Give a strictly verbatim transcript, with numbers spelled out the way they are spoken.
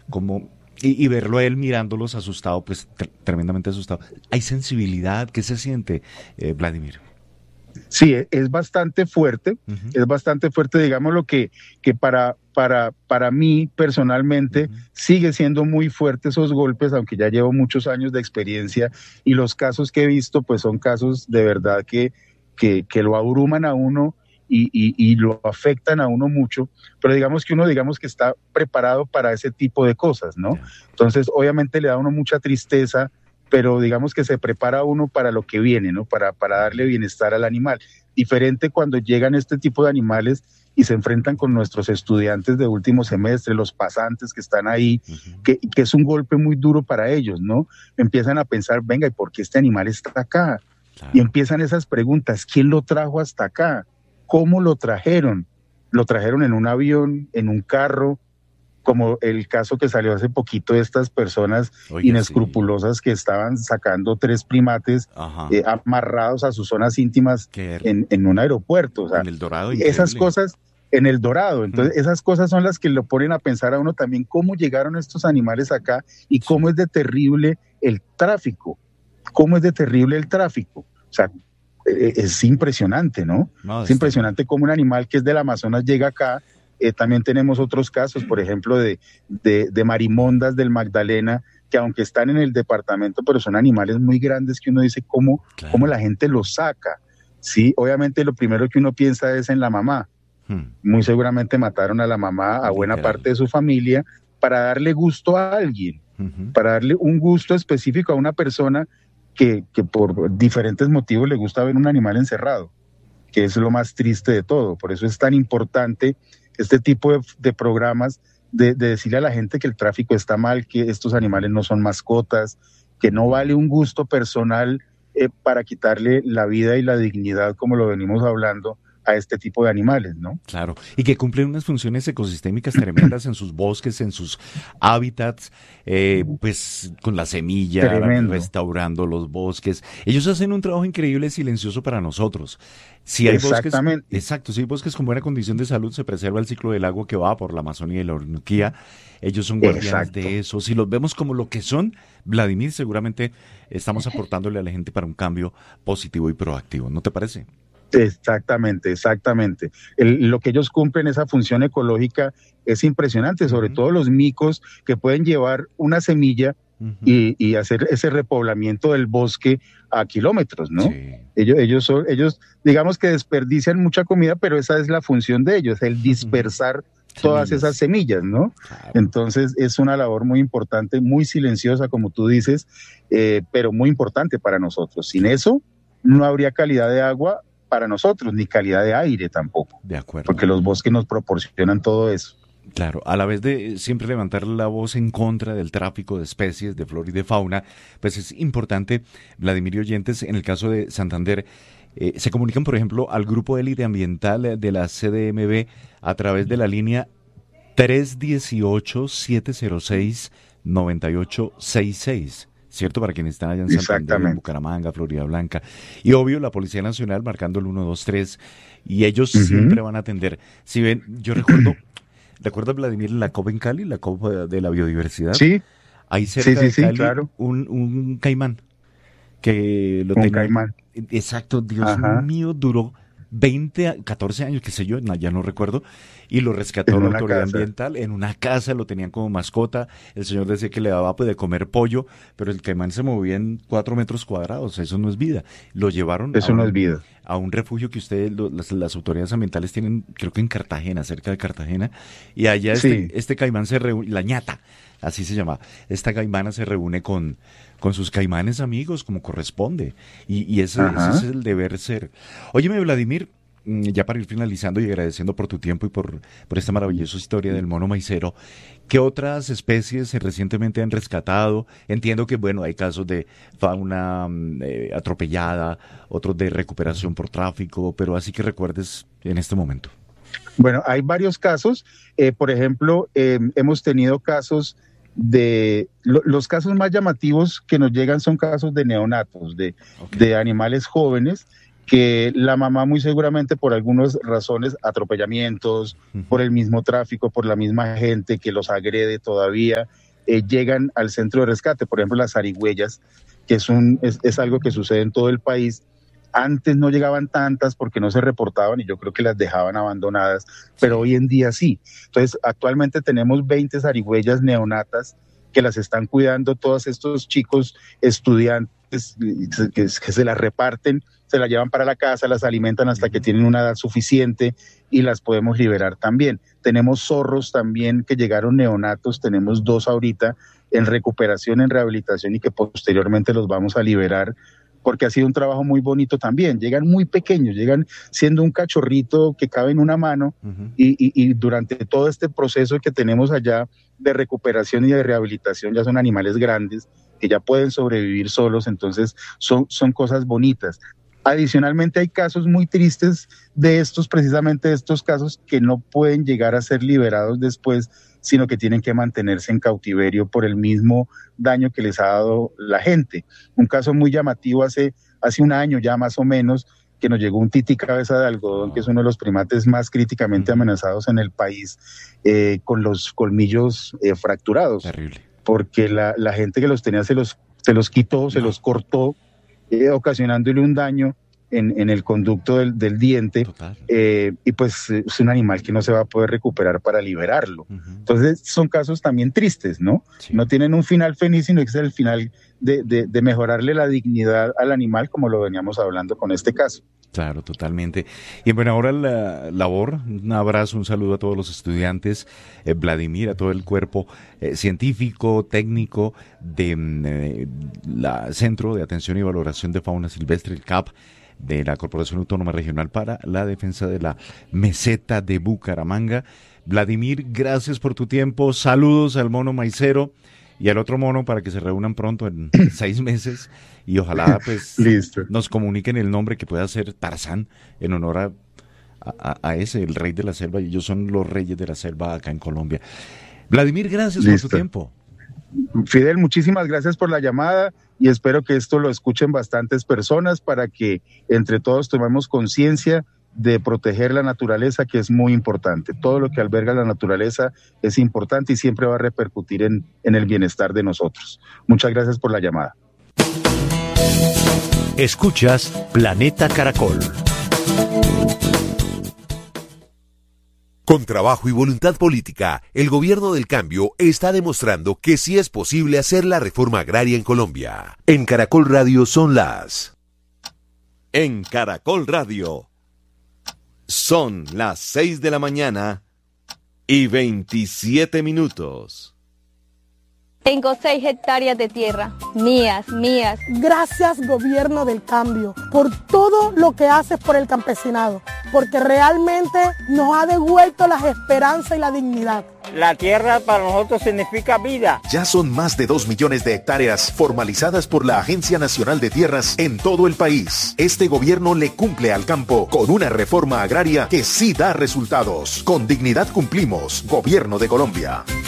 como y, y verlo a él mirándolos asustado, pues tr- tremendamente asustado. ¿Hay sensibilidad? ¿Qué se siente, eh, Vladimir? Sí, es bastante fuerte, Uh-huh. es bastante fuerte, digamos lo que, que para, para, para mí personalmente Uh-huh. sigue siendo muy fuerte esos golpes, aunque ya llevo muchos años de experiencia y los casos que he visto pues son casos de verdad que, que, que lo abruman a uno y, y, y lo afectan a uno mucho, pero digamos que uno digamos que está preparado para ese tipo de cosas, ¿no? Yeah. Entonces obviamente le da a uno mucha tristeza, pero digamos que se prepara uno para lo que viene, ¿no? Para, para darle bienestar al animal. Diferente cuando llegan este tipo de animales y se enfrentan con nuestros estudiantes de último semestre, los pasantes que están ahí, Uh-huh. que, que es un golpe muy duro para ellos, ¿no? Empiezan a pensar, venga, ¿y por qué este animal está acá? Claro. Y empiezan esas preguntas, ¿quién lo trajo hasta acá? ¿Cómo lo trajeron? ¿Lo trajeron en un avión, en un carro? Como el caso que salió hace poquito de estas personas Oiga, inescrupulosas sí. que estaban sacando tres primates eh, amarrados a sus zonas íntimas en, en un aeropuerto. O sea, en El Dorado, esas increíble. cosas en El Dorado. Entonces, Mm. esas cosas son las que lo ponen a pensar a uno también cómo llegaron estos animales acá y cómo Sí. es de terrible el tráfico. Cómo es de terrible el tráfico. O sea, eh, es impresionante, ¿no? No, es impresionante cómo un animal que es del Amazonas llega acá. Eh, también tenemos otros casos, por ejemplo, de, de, de marimondas del Magdalena, que aunque están en el departamento, pero son animales muy grandes que uno dice cómo, Claro. cómo la gente los saca. Sí, obviamente lo primero que uno piensa es en la mamá. Hmm. Muy seguramente mataron a la mamá, a buena Literal. parte de su familia, para darle gusto a alguien, Uh-huh. para darle un gusto específico a una persona que, que por diferentes motivos le gusta ver un animal encerrado, que es lo más triste de todo. Por eso es tan importante este tipo de, de programas de, de decirle a la gente que el tráfico está mal, que estos animales no son mascotas, que no vale un gusto personal eh, para quitarle la vida y la dignidad, como lo venimos hablando, a este tipo de animales, ¿no? Claro, y que cumplen unas funciones ecosistémicas tremendas en sus bosques, en sus hábitats, eh, pues con la semilla, Tremendo. restaurando los bosques. Ellos hacen un trabajo increíble, silencioso para nosotros. Si hay Exactamente. bosques, exacto, si hay bosques con buena condición de salud, se preserva el ciclo del agua que va por la Amazonía y la Orinoquía. Ellos son guardianes Exacto. de eso. Si los vemos como lo que son, Vladimir, seguramente estamos aportándole a la gente para un cambio positivo y proactivo. ¿No te parece? Exactamente, exactamente. El, lo que ellos cumplen, esa función ecológica, es impresionante, sobre Uh-huh. todo los micos que pueden llevar una semilla Uh-huh. y, y hacer ese repoblamiento del bosque a kilómetros, ¿no? Sí. Ellos, ellos, son, ellos, digamos que desperdician mucha comida, pero esa es la función de ellos, el dispersar Uh-huh. todas Semillas. esas semillas, ¿no? Claro. Entonces es una labor muy importante, muy silenciosa, como tú dices, eh, pero muy importante para nosotros. Sin eso no habría calidad de agua para nosotros, ni calidad de aire tampoco. De acuerdo. Porque los bosques nos proporcionan todo eso. Claro, a la vez de siempre levantar la voz en contra del tráfico de especies, de flora y de fauna, pues es importante, Vladimir y oyentes, en el caso de Santander, eh, se comunican, por ejemplo, al Grupo Élite Ambiental de la C D M B a través de la línea tres uno ocho, siete cero seis, nueve ocho seis seis. ¿Cierto? Para quienes están allá en Santander, en Bucaramanga, Florida Blanca. Y obvio, la Policía Nacional marcando el uno dos tres. Y ellos uh-huh. siempre van a atender. Si ven, yo recuerdo, ¿recuerdas, Vladimir, la COP en Cali, la COP de la biodiversidad? Sí. Ahí cerca sí, sí, de Cali, sí, claro. un, un caimán. Que lo un tenía. caimán. Exacto, Dios Ajá. mío, duró veinte, catorce años, qué sé yo, ya no recuerdo, y lo rescató la autoridad casa. ambiental en una casa, lo tenían como mascota. El señor decía que le daba pues, de comer pollo, pero el caimán se movía en cuatro metros cuadrados, eso no es vida. Lo llevaron eso a, no un, es vida. a un refugio que ustedes, lo, las, las autoridades ambientales tienen, creo que en Cartagena, cerca de Cartagena, y allá este, sí. este caimán se reúne, la ñata, así se llama, esta caimana se reúne con, con sus caimanes amigos, como corresponde, y, y ese, ese es el deber ser. Óyeme, Vladimir, ya para ir finalizando y agradeciendo por tu tiempo y por, por esta maravillosa historia del mono maicero, ¿qué otras especies recientemente han rescatado? Entiendo que, bueno, hay casos de fauna eh, atropellada, otros de recuperación por tráfico, pero así que recuerdes en este momento. Bueno, hay varios casos. Eh, por ejemplo, eh, hemos tenido casos de... Lo, los casos más llamativos que nos llegan son casos de neonatos, de, okay. de animales jóvenes, que la mamá muy seguramente por algunas razones, atropellamientos, uh-huh. por el mismo tráfico, por la misma gente que los agrede todavía, eh, llegan al centro de rescate. Por ejemplo, las zarigüeyas, que es, un, es, es algo que sucede en todo el país. Antes no llegaban tantas porque no se reportaban y yo creo que las dejaban abandonadas, pero hoy en día sí. Entonces, actualmente tenemos veinte zarigüeyas neonatas que las están cuidando todos estos chicos estudiantes que, que se las reparten, se las llevan para la casa, las alimentan hasta que tienen una edad suficiente y las podemos liberar también. Tenemos zorros también que llegaron neonatos, tenemos dos ahorita en recuperación, en rehabilitación y que posteriormente los vamos a liberar, porque ha sido un trabajo muy bonito también. Llegan muy pequeños, llegan siendo un cachorrito que cabe en una mano, uh-huh. y, y, y durante todo este proceso que tenemos allá de recuperación y de rehabilitación ya son animales grandes que ya pueden sobrevivir solos, entonces son, son cosas bonitas. Adicionalmente hay casos muy tristes de estos, precisamente de estos casos que no pueden llegar a ser liberados después, sino que tienen que mantenerse en cautiverio por el mismo daño que les ha dado la gente. Un caso muy llamativo hace, hace un año ya más o menos, que nos llegó un tití cabeza de algodón, que es uno de los primates más críticamente amenazados en el país, eh, con los colmillos eh, fracturados. Terrible. Porque la, la gente que los tenía se los, se los quitó, no. se los cortó, eh, ocasionándole un daño en, en el conducto del, del diente, eh, y pues es un animal que no se va a poder recuperar para liberarlo. Uh-huh. Entonces son casos también tristes, ¿no? Sí. No tienen un final feliz, sino que es el final de, de, de mejorarle la dignidad al animal, como lo veníamos hablando con este caso. Claro, totalmente. Y bueno, ahora la labor, un abrazo, un saludo a todos los estudiantes, eh, Vladimir, a todo el cuerpo eh, científico, técnico de eh, la Centro de Atención y Valoración de Fauna Silvestre, el C A P, de la Corporación Autónoma Regional para la Defensa de la Meseta de Bucaramanga. Vladimir, gracias por tu tiempo, saludos al mono maicero y al otro mono para que se reúnan pronto en seis meses y ojalá pues Listo. Nos comuniquen el nombre que pueda ser Tarzán en honor a, a, a ese, el rey de la selva, y ellos son los reyes de la selva acá en Colombia. Vladimir, gracias Listo. Por tu tiempo. Fidel, muchísimas gracias por la llamada y espero que esto lo escuchen bastantes personas para que entre todos tomemos conciencia de proteger la naturaleza, que es muy importante. Todo lo que alberga la naturaleza es importante y siempre va a repercutir en, en el bienestar de nosotros. Muchas gracias por la llamada. Escuchas Planeta Caracol. Con trabajo y voluntad política, el gobierno del cambio está demostrando que sí es posible hacer la reforma agraria en Colombia. En Caracol Radio son las... En Caracol Radio son las seis de la mañana y veintisiete minutos. Tengo seis hectáreas de tierra, mías, mías. Gracias, gobierno del cambio, por todo lo que haces por el campesinado, porque realmente nos ha devuelto las esperanzas y la dignidad. La tierra para nosotros significa vida. Ya son más de dos millones de hectáreas formalizadas por la Agencia Nacional de Tierras en todo el país. Este gobierno le cumple al campo con una reforma agraria que sí da resultados. Con dignidad cumplimos, Gobierno de Colombia.